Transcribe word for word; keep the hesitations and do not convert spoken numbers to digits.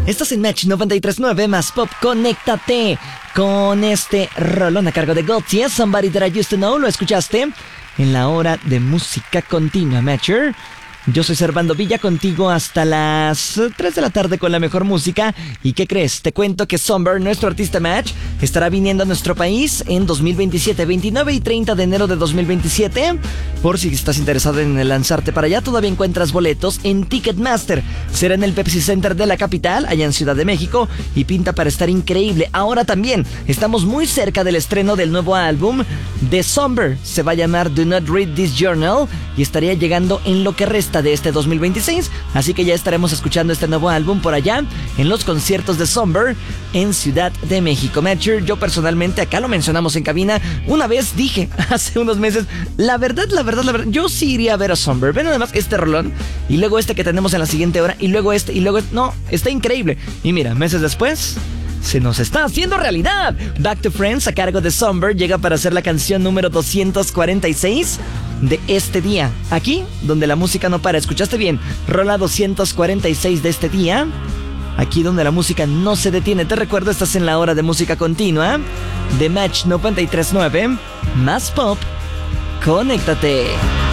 Estás en Match noventa y tres punto nueve más Pop. Conéctate con este rolón a cargo de Gotye, Somebody That I Used to Know. ¿Lo escuchaste? En la hora de música continua, Matcher. Yo soy Servando Villa, contigo hasta las tres de la tarde con la mejor música. ¿Y qué crees? Te cuento que Somber, nuestro artista Match, estará viniendo a nuestro país en dos mil veintisiete, veintinueve y treinta de enero de dos mil veintisiete. Por si estás interesado en lanzarte para allá, todavía encuentras boletos en Ticketmaster. Será en el Pepsi Center de la capital, allá en Ciudad de México, y pinta para estar increíble. Ahora también estamos muy cerca del estreno del nuevo álbum de Somber. Se va a llamar Do Not Read This Journal y estaría llegando en lo que resta de este dos mil veintiséis, así que ya estaremos escuchando este nuevo álbum por allá en los conciertos de Somber en Ciudad de México. Matcher, yo personalmente, acá lo mencionamos en cabina, una vez dije hace unos meses, la verdad, la verdad, la verdad, yo sí iría a ver a Somber. Ven además este rolón y luego este que tenemos en la siguiente hora y luego este y luego este. No, está increíble. Y mira, meses después se nos está haciendo realidad. Back to Friends a cargo de Somber llega para ser la canción número doscientos cuarenta y seis de este día. Aquí, donde la música no para. ¿Escuchaste bien? Rola doscientos cuarenta y seis de este día. Aquí donde la música no se detiene. Te recuerdo, estás en la hora de música continua de Match noventa y tres punto nueve más Pop. Conéctate.